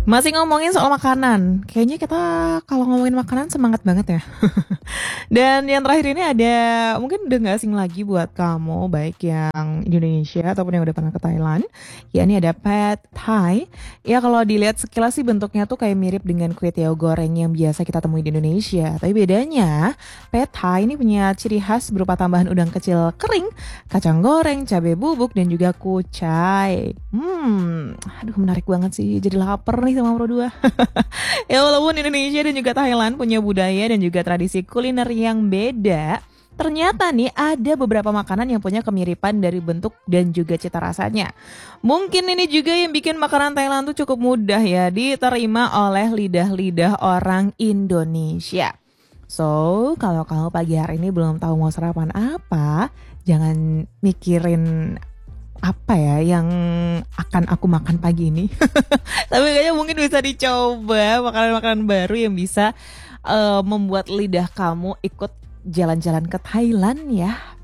Masih ngomongin soal makanan, kayaknya kita kalau ngomongin makanan semangat banget ya. Dan yang terakhir ini ada mungkin udah nggak asing lagi buat kamu, baik yang Indonesia ataupun yang udah pernah ke Thailand. Ya ini ada Pad Thai. Ya kalau dilihat sekilas sih bentuknya tuh kayak mirip dengan kue tiaw goreng yang biasa kita temui di Indonesia. Tapi bedanya, Pad Thai ini punya ciri khas berupa tambahan udang kecil kering, kacang goreng, cabai bubuk, dan juga kucai. Aduh menarik banget sih. Jadi lapar nih sama Pro 2. Ya walaupun Indonesia dan juga Thailand punya budaya dan juga tradisi kuliner yang beda, ternyata nih ada beberapa makanan yang punya kemiripan dari bentuk dan juga cita rasanya. Mungkin ini juga yang bikin makanan Thailand tuh cukup mudah ya diterima oleh lidah-lidah orang Indonesia. So, kalau kamu pagi hari ini belum tahu mau sarapan apa, jangan mikirin apa ya yang akan aku makan pagi ini. Tapi kayaknya mungkin bisa dicoba makanan-makanan baru yang bisa membuat lidah kamu ikut jalan-jalan ke Thailand ya.